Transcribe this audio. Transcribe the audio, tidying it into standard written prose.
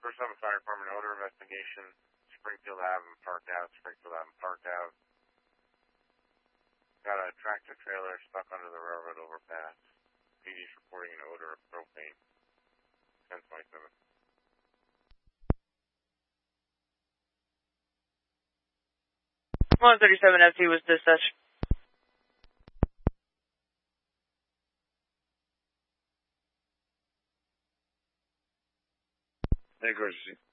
First time fire department odor investigation. Springfield Ave parked out. Springfield Ave parked out. Got a tractor trailer stuck under the railroad overpass. PD's reporting an odor of propane. 1027. 137 FT was dispatched. Hey, Gorgeous.